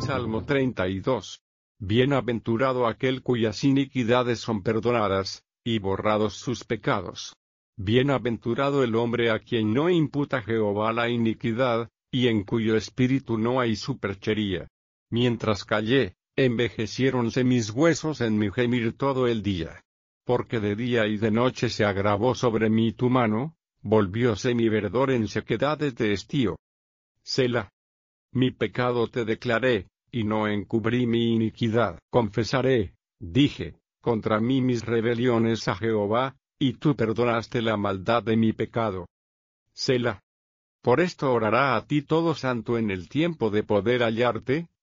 Salmo 32. Bienaventurado aquel cuyas iniquidades son perdonadas, y borrados sus pecados. Bienaventurado el hombre a quien no imputa Jehová la iniquidad, y en cuyo espíritu no hay superchería. Mientras callé, envejeciéronse mis huesos en mi gemir todo el día. Porque de día y de noche se agravó sobre mí tu mano, volvióse mi verdor en sequedades de estío. Selah. Mi pecado te declaré, y no encubrí mi iniquidad. Confesaré, dije, contra mí mis rebeliones a Jehová, y tú perdonaste la maldad de mi pecado. Selah. Por esto orará a ti todo santo en el tiempo de poder hallarte,